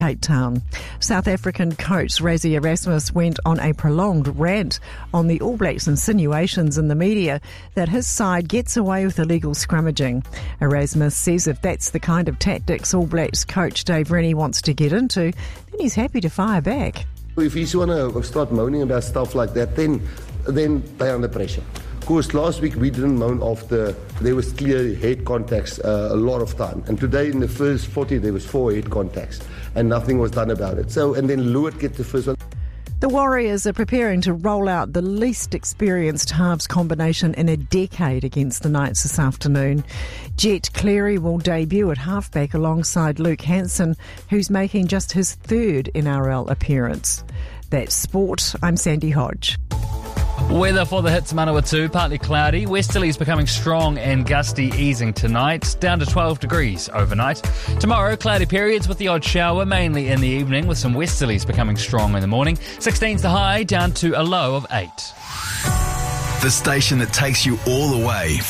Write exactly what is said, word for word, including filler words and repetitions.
Cape Town. South African coach Rassie Erasmus went on a prolonged rant on the All Blacks' insinuations in the media that his side gets away with illegal scrummaging. Erasmus says if that's the kind of tactics All Blacks coach Dave Rennie wants to get into, then he's happy to fire back. If he's want to start moaning about stuff like that, then then they're under pressure. Of course, last week we didn't moan after there was clear head contacts uh, a lot of time. And today in the first forty, there was four head contacts and nothing was done about it. So, and then Leeuward get the first one. The Warriors are preparing to roll out the least experienced halves combination in a decade against the Knights this afternoon. Jet Cleary will debut at halfback alongside Luke Hansen, who's making just his third N R L appearance. That's sport. I'm Sandy Hodge. Weather for the hits Manawatu, partly cloudy. Westerlies becoming strong and gusty, easing tonight, down to twelve degrees overnight. Tomorrow, cloudy periods with the odd shower, mainly in the evening, with some westerlies becoming strong in the morning. sixteen's the high, down to a low of eight. The station that takes you all the way